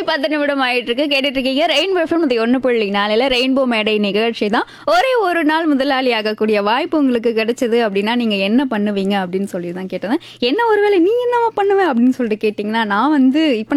10 நிமிடம் ஆயிட்டு இருக்கு. கேட்டுட்டு இருக்கீங்க ரெயின்போ எஃப்எம் 1.4 ரெயின்போ மேடை நிகழ்ச்சி தான். ஒரே ஒரு நாள் முதலாளி ஆகக்கூடிய வாய்ப்பு உங்களுக்கு கிடைச்சது அப்படின்னா நீங்க என்ன பண்ணுவீங்க அப்படின்னு சொல்லி தான் கேட்டேன். என்ன ஒருவேளை நீ என்னவா பண்ணுவ அப்படின்னு சொல்லிட்டு கேட்டீங்கன்னா, நான் வந்து இப்ப